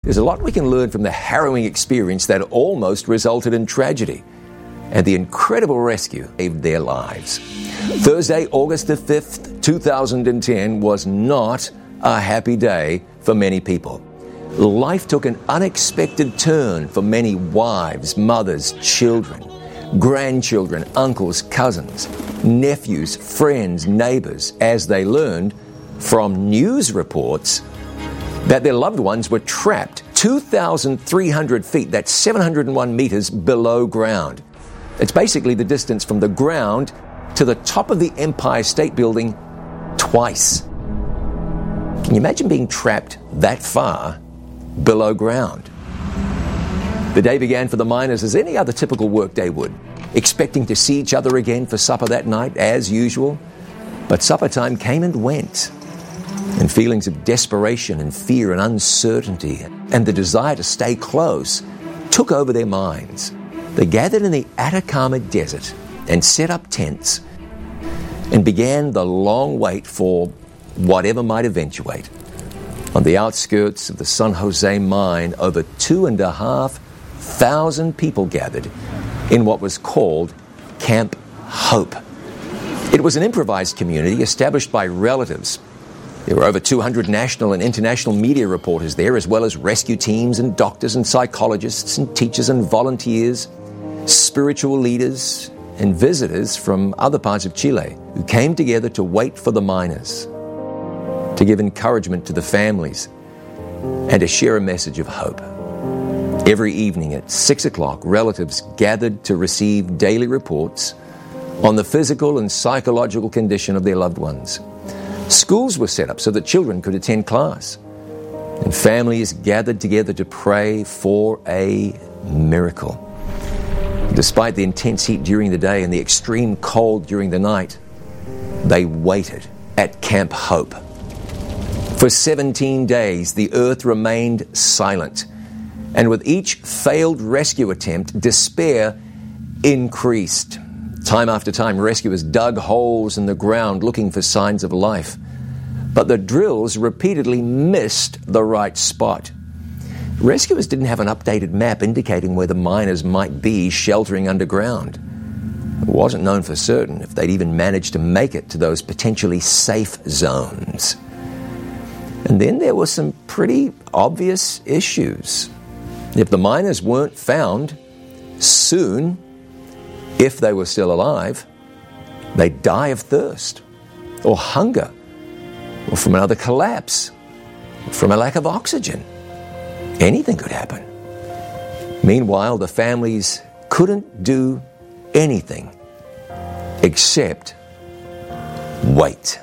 There's a lot we can learn from the harrowing experience that almost resulted in tragedy, and the incredible rescue saved their lives. Thursday, August the 5th, 2010 was not a happy day for many people. Life took an unexpected turn for many wives, mothers, children, grandchildren, uncles, cousins, nephews, friends, neighbors, as they learned from news reports that their loved ones were trapped 2,300 feet, that's 701 meters below ground. It's basically the distance from the ground to the top of the Empire State Building twice. Can you imagine being trapped that far below ground? The day began for the miners as any other typical workday would, expecting to see each other again for supper that night as usual. But supper time came and went, and feelings of desperation and fear and uncertainty and the desire to stay close took over their minds. They gathered in the Atacama Desert and set up tents and began the long wait for whatever might eventuate. On the outskirts of the San Jose mine, over 2,500 people gathered in what was called Camp Hope. It was an improvised community established by relatives. There were over 200 national and international media reporters there, as well as rescue teams and doctors and psychologists and teachers and volunteers, spiritual leaders and visitors from other parts of Chile who came together to wait for the miners, to give encouragement to the families, and to share a message of hope. Every evening at 6 o'clock, relatives gathered to receive daily reports on the physical and psychological condition of their loved ones. Schools were set up so that children could attend class, and families gathered together to pray for a miracle. Despite the intense heat during the day and the extreme cold during the night, they waited at Camp Hope. For 17 days, the earth remained silent, and with each failed rescue attempt, despair increased. Time after time, rescuers dug holes in the ground looking for signs of life, but the drills repeatedly missed the right spot. Rescuers didn't have an updated map indicating where the miners might be sheltering underground. It wasn't known for certain if they'd even managed to make it to those potentially safe zones. And then there were some pretty obvious issues. If the miners weren't found soon, if they were still alive, they'd die of thirst or hunger or from another collapse or from a lack of oxygen. Anything could happen. Meanwhile, the families couldn't do anything except wait.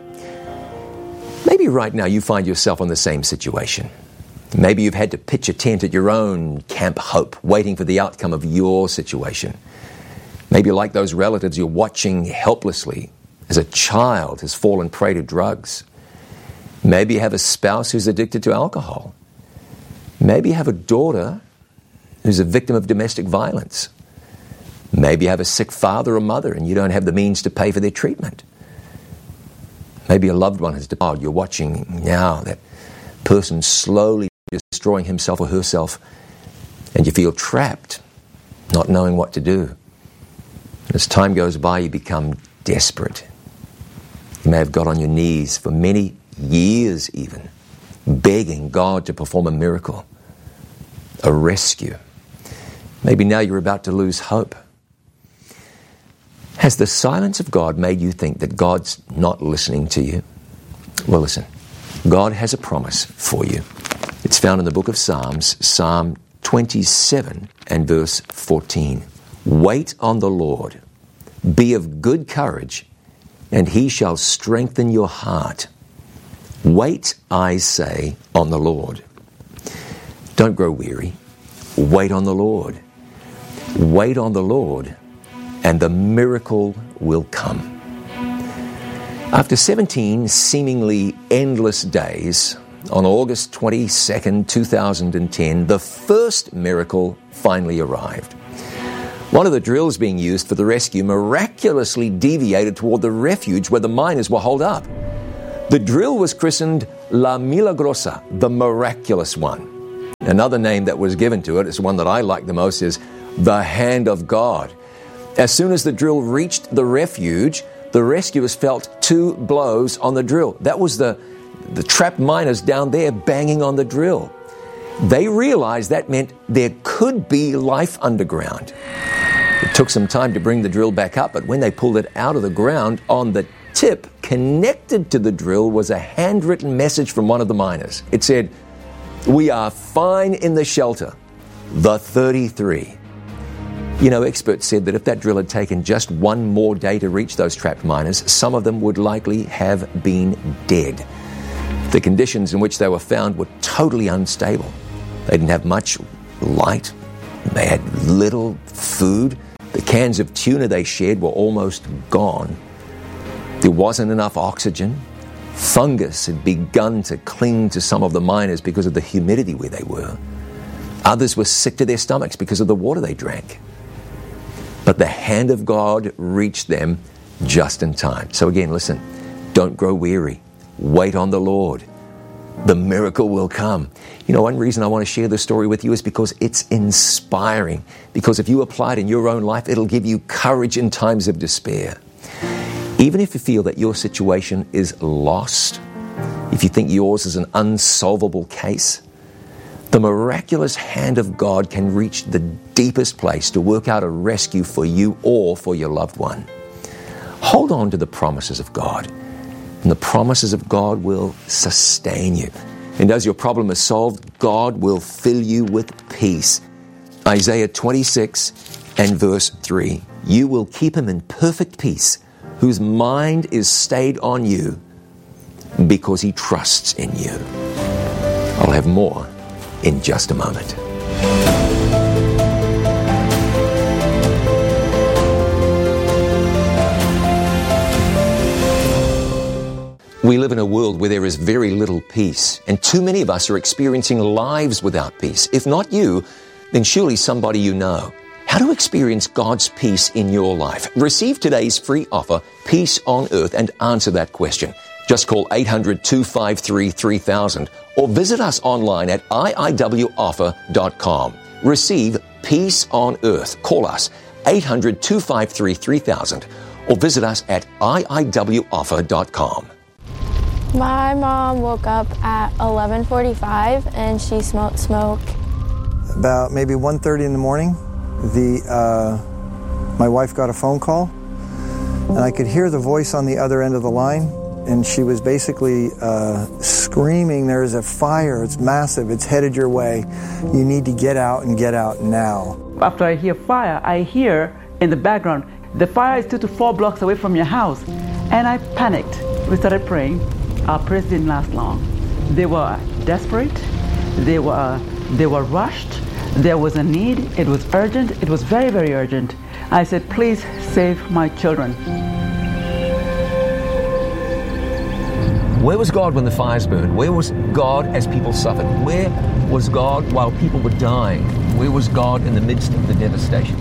Maybe right now you find yourself in the same situation. Maybe you've had to pitch a tent at your own Camp Hope, waiting for the outcome of your situation. Maybe like those relatives, you're watching helplessly as a child has fallen prey to drugs. Maybe you have a spouse who's addicted to alcohol. Maybe you have a daughter who's a victim of domestic violence. Maybe you have a sick father or mother and you don't have the means to pay for their treatment. Maybe a loved one has died. You're watching now that person slowly destroying himself or herself, and you feel trapped, not knowing what to do. And as time goes by, you become desperate. You may have got on your knees for many years even, begging God to perform a miracle, a rescue. Maybe now you're about to lose hope. Has the silence of God made you think that God's not listening to you? Well, listen, God has a promise for you. It's found in the book of Psalms, Psalm 27 and verse 14. Wait on the Lord, be of good courage, and he shall strengthen your heart. Wait, I say, on the Lord. Don't grow weary. Wait on the Lord. Wait on the Lord, and the miracle will come. After 17 seemingly endless days, on August 22nd, 2010, the first miracle finally arrived. One of the drills being used for the rescue miraculously deviated toward the refuge where the miners were holed up. The drill was christened La Milagrosa, the miraculous one. Another name that was given to it, it's one that I like the most, is the Hand of God. As soon as the drill reached the refuge, the rescuers felt 2 blows on the drill. That was the trapped miners down there banging on the drill. They realized that meant there could be life underground. It took some time to bring the drill back up, but when they pulled it out of the ground, on the tip connected to the drill was a handwritten message from one of the miners. It said, "We are fine in the shelter, the 33. You know, experts said that if that drill had taken just one more day to reach those trapped miners, some of them would likely have been dead. The conditions in which they were found were totally unstable. They didn't have much light. They had little food. The cans of tuna they shared were almost gone. There wasn't enough oxygen. Fungus had begun to cling to some of the miners because of the humidity where they were. Others were sick to their stomachs because of the water they drank. But the hand of God reached them just in time." So again, listen, don't grow weary. Wait on the Lord. The miracle will come. You know, one reason I want to share this story with you is because it's inspiring. Because if you apply it in your own life, it'll give you courage in times of despair. Even if you feel that your situation is lost, if you think yours is an unsolvable case, the miraculous hand of God can reach the deepest place to work out a rescue for you or for your loved one. Hold on to the promises of God, and the promises of God will sustain you. And as your problem is solved, God will fill you with peace. Isaiah 26 and verse 3, "You will keep him in perfect peace, whose mind is stayed on you, because he trusts in you." I'll have more in just a moment. We live in a world where there is very little peace, and too many of us are experiencing lives without peace. If not you, then surely somebody you know. How to experience God's peace in your life? Receive today's free offer, Peace on Earth, and answer that question. Just call 800-253-3000 or visit us online at iiwoffer.com. Receive Peace on Earth. Call us 800-253-3000 or visit us at iiwoffer.com. My mom woke up at 11:45 and she smelled smoke. About maybe 1:30 in the morning, my wife got a phone call, and I could hear the voice on the other end of the line, and she was basically screaming, "There's a fire, it's massive, it's headed your way. You need to get out and get out now." After I hear fire, I hear in the background, "The fire is 2 to 4 blocks away from your house." And I panicked. We started praying. Our prayers didn't last long. They were desperate. They were rushed. There was a need. It was urgent. It was very, very urgent. I said, "Please save my children." Where was God when the fires burned? Where was God as people suffered? Where was God while people were dying? Where was God in the midst of the devastation?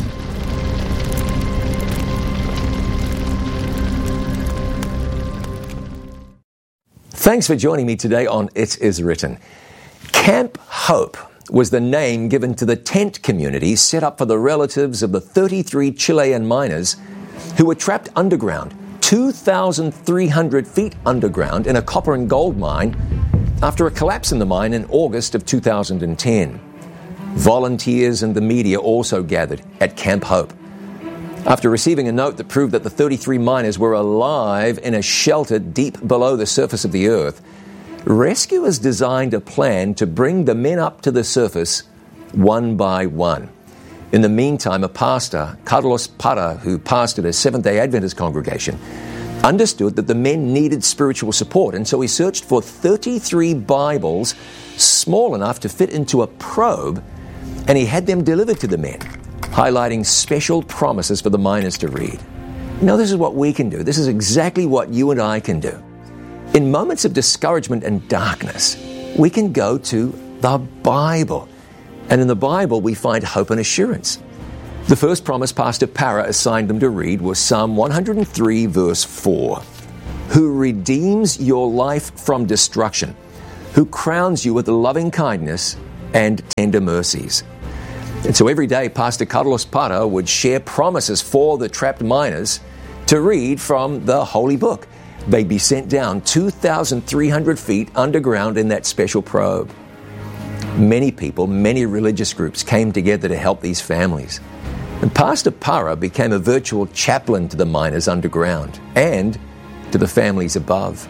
Thanks for joining me today on It Is Written. Camp Hope was the name given to the tent community set up for the relatives of the 33 Chilean miners who were trapped underground, 2,300 feet underground in a copper and gold mine after a collapse in the mine in August of 2010. Volunteers and the media also gathered at Camp Hope. After receiving a note that proved that the 33 miners were alive in a shelter deep below the surface of the earth, rescuers designed a plan to bring the men up to the surface one by one. In the meantime, a pastor, Carlos Parra, who pastored a Seventh-day Adventist congregation, understood that the men needed spiritual support, and so he searched for 33 Bibles small enough to fit into a probe, and he had them delivered to the men, highlighting special promises for the miners to read. You know, this is what we can do. This is exactly what you and I can do. In moments of discouragement and darkness, we can go to the Bible. And in the Bible, we find hope and assurance. The first promise Pastor Parra assigned them to read was Psalm 103, verse 4. "Who redeems your life from destruction, who crowns you with loving kindness and tender tender mercies. And so every day, Pastor Carlos Parra would share promises for the trapped miners to read from the Holy Book. They'd be sent down 2,300 feet underground in that special probe. Many people, many religious groups came together to help these families. And Pastor Parra became a virtual chaplain to the miners underground and to the families above.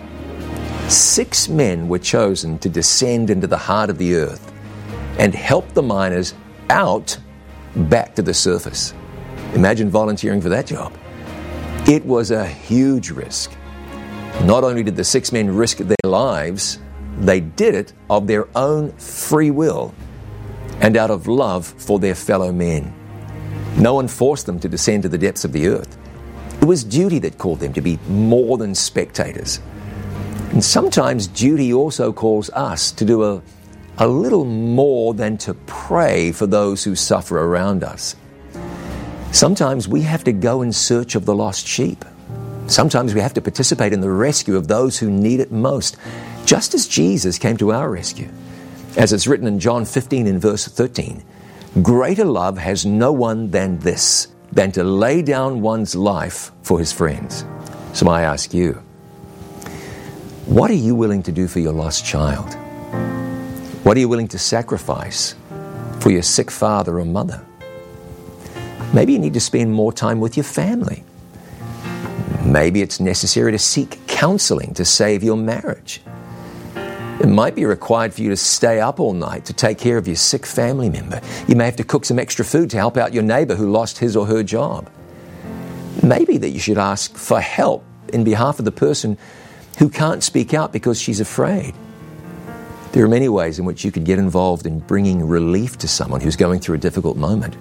6 men were chosen to descend into the heart of the earth and help the miners out back to the surface. Imagine volunteering for that job. It was a huge risk. Not only did the 6 men risk their lives, they did it of their own free will and out of love for their fellow men. No one forced them to descend to the depths of the earth. It was duty that called them to be more than spectators. And sometimes duty also calls us to do a little more than to pray for those who suffer around us. Sometimes we have to go in search of the lost sheep. Sometimes we have to participate in the rescue of those who need it most, just as Jesus came to our rescue. As it's written in John 15 in verse 13, "Greater love has no one than this, than to lay down one's life for his friends." So I ask you, what are you willing to do for your lost child? What are you willing to sacrifice for your sick father or mother? Maybe you need to spend more time with your family. Maybe it's necessary to seek counseling to save your marriage. It might be required for you to stay up all night to take care of your sick family member. You may have to cook some extra food to help out your neighbor who lost his or her job. Maybe that you should ask for help in behalf of the person who can't speak out because she's afraid. There are many ways in which you could get involved in bringing relief to someone who's going through a difficult moment.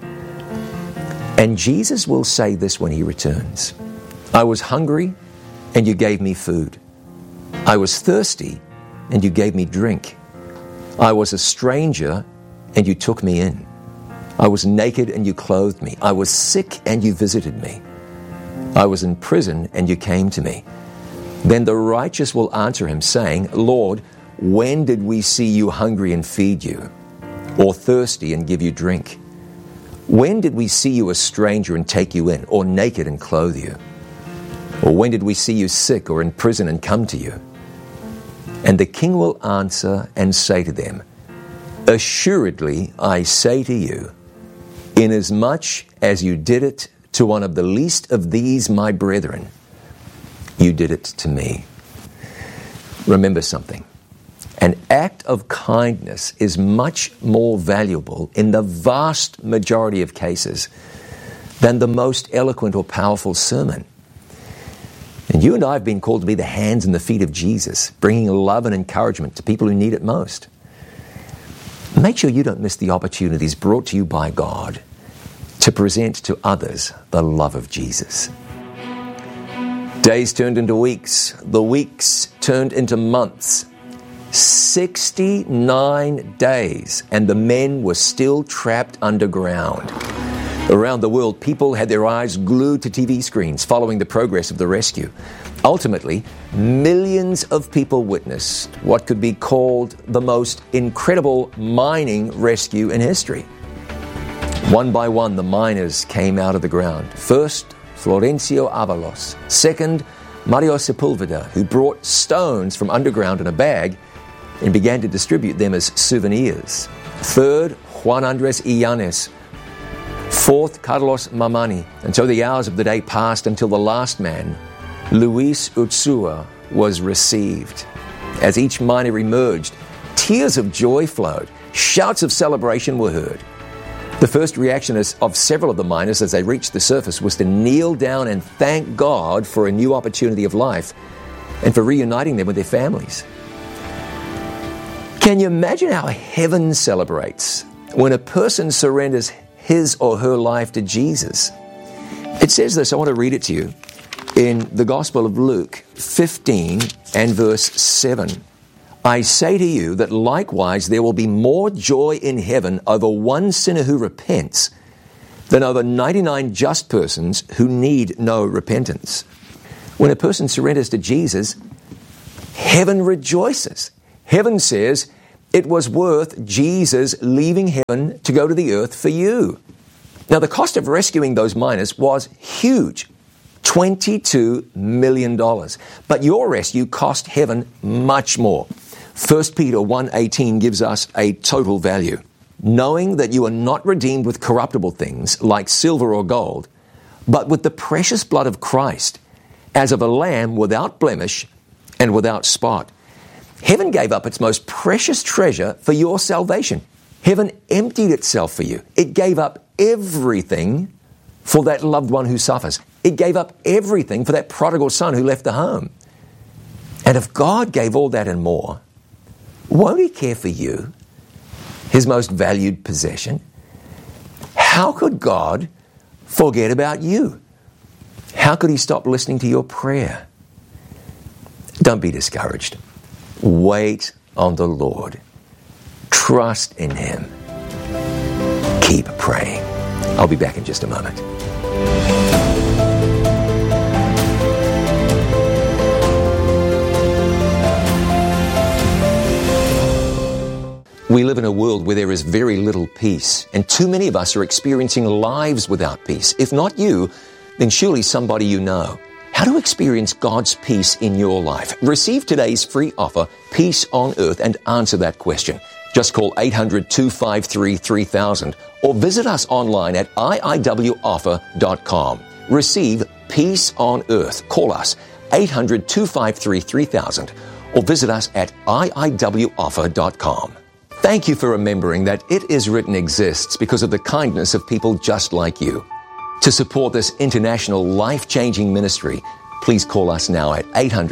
And Jesus will say this when he returns: "I was hungry, and you gave me food. I was thirsty, and you gave me drink. I was a stranger, and you took me in. I was naked, and you clothed me. I was sick, and you visited me. I was in prison, and you came to me." Then the righteous will answer him, saying, "Lord, when did we see you hungry and feed you, or thirsty and give you drink? When did we see you a stranger and take you in, or naked and clothe you? Or when did we see you sick or in prison and come to you?" And the king will answer and say to them, "Assuredly, I say to you, inasmuch as you did it to one of the least of these my brethren, you did it to me." Remember something. An act of kindness is much more valuable in the vast majority of cases than the most eloquent or powerful sermon. And you and I have been called to be the hands and the feet of Jesus, bringing love and encouragement to people who need it most. Make sure you don't miss the opportunities brought to you by God to present to others the love of Jesus. Days turned into weeks. The weeks turned into months. 69 days, and the men were still trapped underground. Around the world, people had their eyes glued to TV screens following the progress of the rescue. Ultimately, millions of people witnessed what could be called the most incredible mining rescue in history. One by one, the miners came out of the ground. First, Florencio Avalos. Second, Mario Sepulveda, who brought stones from underground in a bag and began to distribute them as souvenirs. Third, Juan Andres Illanes. Fourth, Carlos Mamani. And so the hours of the day passed until the last man, Luis Utsua, was received. As each miner emerged, tears of joy flowed. Shouts of celebration were heard. The first reaction of several of the miners as they reached the surface was to kneel down and thank God for a new opportunity of life and for reuniting them with their families. Can you imagine how heaven celebrates when a person surrenders his or her life to Jesus? It says this, I want to read it to you, in the Gospel of Luke 15 and verse 7. "I say to you that likewise there will be more joy in heaven over one sinner who repents than over 99 just persons who need no repentance." When a person surrenders to Jesus, heaven rejoices. Heaven says, It was worth Jesus leaving heaven to go to the earth for you. Now, the cost of rescuing those miners was huge, $22 million. But your rescue cost heaven much more. 1 Peter 1:18 gives us a total value. Knowing that you are not redeemed with corruptible things like silver or gold, but with the precious blood of Christ, as of a lamb without blemish and without spot. Heaven gave up its most precious treasure for your salvation. Heaven emptied itself for you. It gave up everything for that loved one who suffers. It gave up everything for that prodigal son who left the home. And if God gave all that and more, won't He care for you, His most valued possession? How could God forget about you? How could He stop listening to your prayer? Don't be discouraged. Wait on the Lord. Trust in Him. Keep praying. I'll be back in just a moment. We live in a world where there is very little peace, and too many of us are experiencing lives without peace. If not you, then surely somebody you know. How to experience God's peace in your life? Receive today's free offer, Peace on Earth, and answer that question. Just call 800-253-3000 or visit us online at iiwoffer.com. Receive Peace on Earth. Call us 800-253-3000 or visit us at iiwoffer.com. Thank you for remembering that It Is Written exists because of the kindness of people just like you. To support this international life-changing ministry, please call us now at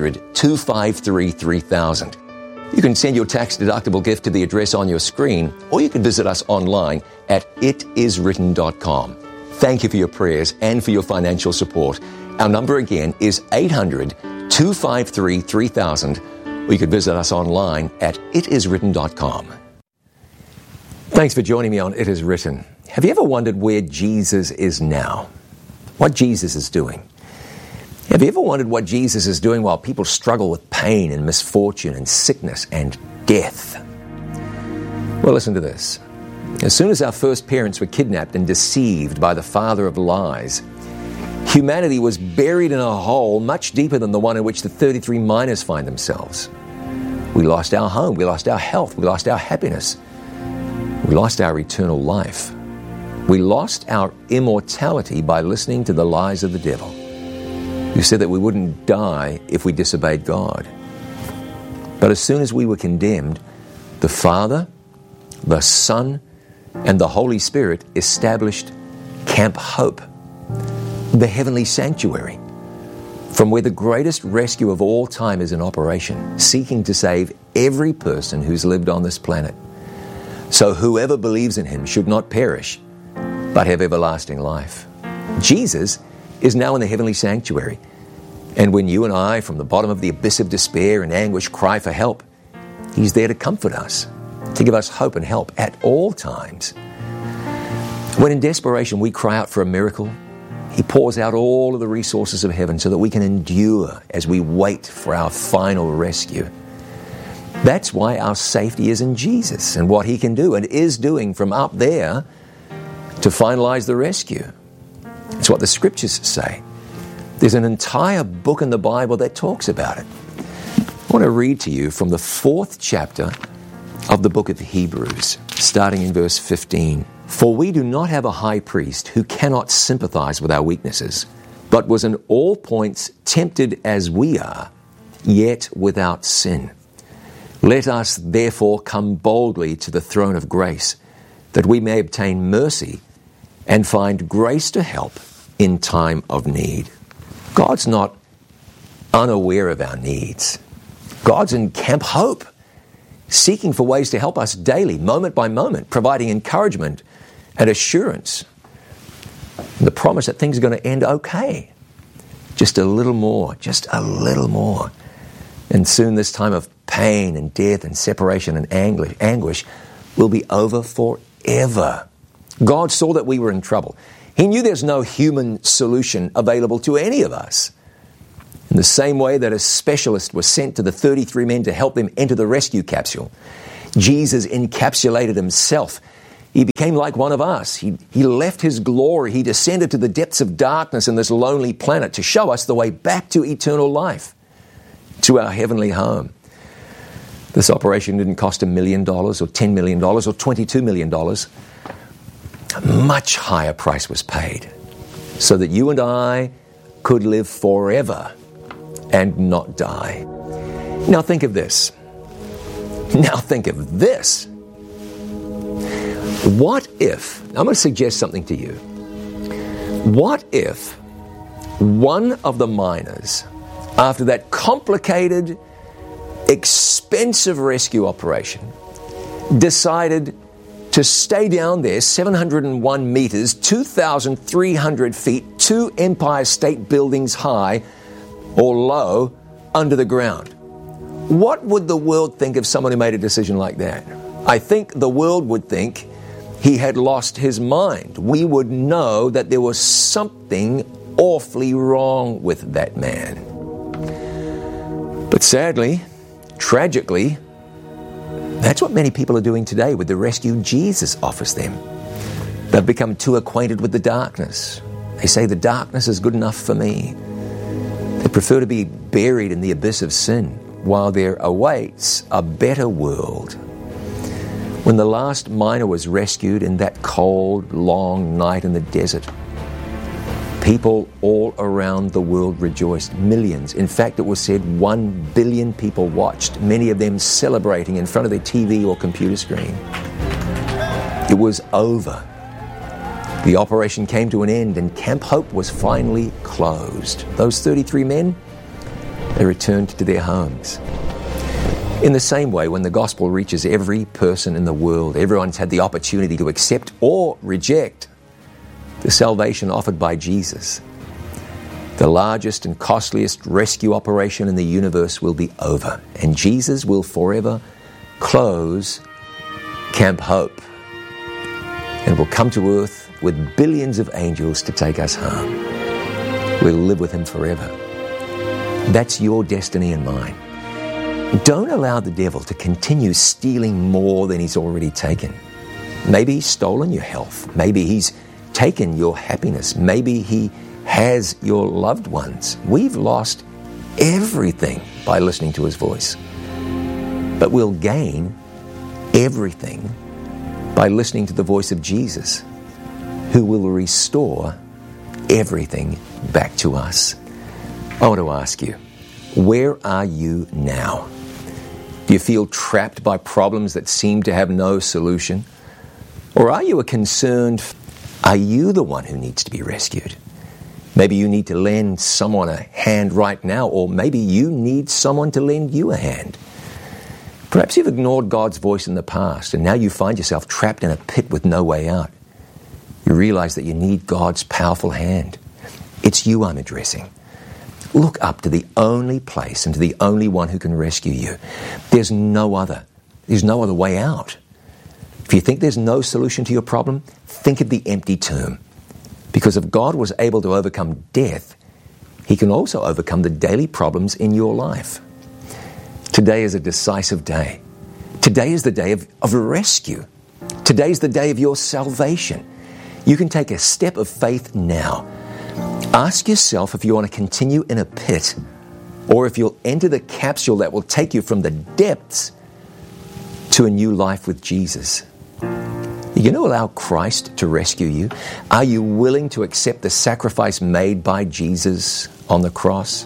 800-253-3000. You can send your tax-deductible gift to the address on your screen, or you can visit us online at itiswritten.com. Thank you for your prayers and for your financial support. Our number again is 800-253-3000, or you can visit us online at itiswritten.com. Thanks for joining me on It Is Written. Have you ever wondered where Jesus is now? What Jesus is doing? Have you ever wondered what Jesus is doing while people struggle with pain and misfortune and sickness and death? Well, listen to this. As soon as our first parents were kidnapped and deceived by the father of lies, humanity was buried in a hole much deeper than the one in which the 33 miners find themselves. We lost our home, we lost our health, we lost our happiness. We lost our eternal life. We lost our immortality by listening to the lies of the devil, who said that we wouldn't die if we disobeyed God. But as soon as we were condemned, the Father, the Son, and the Holy Spirit established Camp Hope, the heavenly sanctuary, from where the greatest rescue of all time is in operation, seeking to save every person who's lived on this planet. So whoever believes in Him should not perish, but have everlasting life. Jesus is now in the heavenly sanctuary. And when you and I, from the bottom of the abyss of despair and anguish, cry for help, He's there to comfort us, to give us hope and help at all times. When in desperation we cry out for a miracle, He pours out all of the resources of heaven so that we can endure as we wait for our final rescue. That's why our safety is in Jesus and what He can do and is doing from up there to finalize the rescue. It's what the Scriptures say. There's an entire book in the Bible that talks about it. I want to read to you from the 4th chapter of the book of Hebrews, starting in verse 15. For we do not have a high priest who cannot sympathize with our weaknesses, but was in all points tempted as we are, yet without sin. Let us therefore come boldly to the throne of grace, that we may obtain mercy and find grace to help in time of need. God's not unaware of our needs. God's in Camp Hope, seeking for ways to help us daily, moment by moment, providing encouragement and assurance. The promise that things are going to end okay. Just a little more, just a little more. And soon this time of pain and death and separation and anguish will be over forever. God saw that we were in trouble. He knew there's no human solution available to any of us. In the same way that a specialist was sent to the 33 men to help them enter the rescue capsule, Jesus encapsulated himself. He became like one of us. He left his glory. He descended to the depths of darkness in this lonely planet to show us the way back to eternal life, to our heavenly home. This operation didn't cost $1 million or $10 million or $22 million. A much higher price was paid so that you and I could live forever and not die. Now think of this. What if, I'm going to suggest something to you. What if one of the miners, after that complicated, expensive rescue operation, decided to stay down there 701 meters, 2,300 feet, 2 Empire State Buildings high or low under the ground? What would the world think of someone who made a decision like that? I think the world would think he had lost his mind. We would know that there was something awfully wrong with that man. But sadly, tragically, that's what many people are doing today with the rescue Jesus offers them. They've become too acquainted with the darkness. They say the darkness is good enough for me. They prefer to be buried in the abyss of sin while there awaits a better world. When the last miner was rescued in that cold, long night in the desert, people all around the world rejoiced. Millions. In fact, it was said 1 billion people watched, many of them celebrating in front of their TV or computer screen. It was over. The operation came to an end and Camp Hope was finally closed. Those 33 men, they returned to their homes. In the same way, when the gospel reaches every person in the world, everyone's had the opportunity to accept or reject the salvation offered by Jesus. The largest and costliest rescue operation in the universe will be over, and Jesus will forever close Camp Hope and will come to earth with billions of angels to take us home. We'll live with him forever. That's your destiny and mine. Don't allow the devil to continue stealing more than he's already taken. Maybe he's stolen your health. Maybe he's taken your happiness. Maybe he has your loved ones. We've lost everything by listening to his voice. But we'll gain everything by listening to the voice of Jesus, who will restore everything back to us. I want to ask you, where are you now? Do you feel trapped by problems that seem to have no solution? Or are you are you the one who needs to be rescued? Maybe you need to lend someone a hand right now, or maybe you need someone to lend you a hand. Perhaps you've ignored God's voice in the past, and now you find yourself trapped in a pit with no way out. You realize that you need God's powerful hand. It's you I'm addressing. Look up to the only place and to the only one who can rescue you. There's no other way out. If you think there's no solution to your problem, think of the empty tomb. Because if God was able to overcome death, he can also overcome the daily problems in your life. Today is a decisive day. Today is the day of rescue. Today is the day of your salvation. You can take a step of faith now. Ask yourself if you want to continue in a pit or if you'll enter the capsule that will take you from the depths to a new life with Jesus. You're going to allow Christ to rescue you? Are you willing to accept the sacrifice made by Jesus on the cross?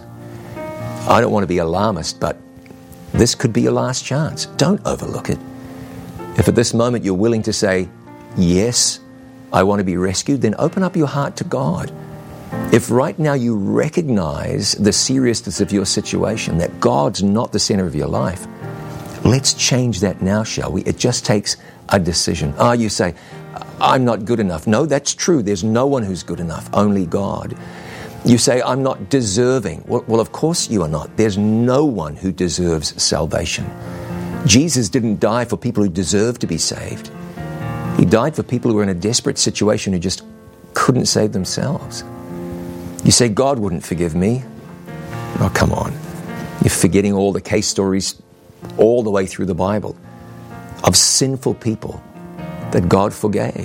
I don't want to be alarmist, but this could be your last chance. Don't overlook it. If at this moment you're willing to say, yes, I want to be rescued, then open up your heart to God. If right now you recognize the seriousness of your situation, that God's not the center of your life, let's change that now, shall we? It just takes a decision. You say, I'm not good enough. No, that's true. There's no one who's good enough, only God. You say, I'm not deserving. Well, of course you are not. There's no one who deserves salvation. Jesus didn't die for people who deserve to be saved. He died for people who were in a desperate situation who just couldn't save themselves. You say, God wouldn't forgive me. Oh, come on. You're forgetting all the case stories all the way through the Bible. of sinful people that God forgave.